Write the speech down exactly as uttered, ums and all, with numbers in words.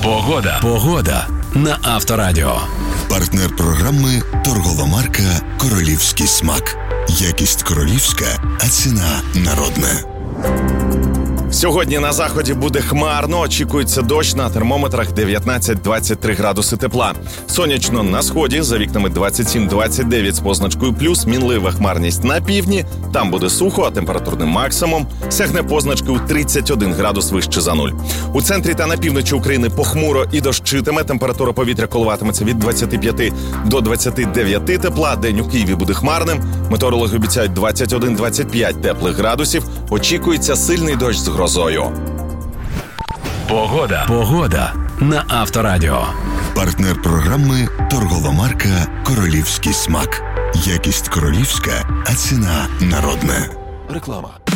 Погода. Погода на Авторадіо. Партнер програми торгова марка «Королівський смак». Якість королівська, а ціна народна. Сьогодні на заході буде хмарно, очікується дощ, на термометрах дев'ятнадцять-двадцять три градуси тепла. Сонячно на сході, за вікнами двадцять сім двадцять дев'ять з позначкою плюс, мінлива хмарність на півдні, там буде сухо, а температурний максимум сягне позначки у тридцять один градус вище за нуль. У центрі та на півночі України похмуро і дощитиме, температура повітря коливатиметься від двадцяти п'яти до двадцяти дев'яти тепла, день у Києві буде хмарним, метеорологи обіцяють двадцять один - двадцять п'ять теплих градусів, очікується сильний дощ з грозою. Погода. Погода на Авторадіо. Партнер програми торгова марка «Королівський смак». Якість королівська, а ціна народна. Реклама.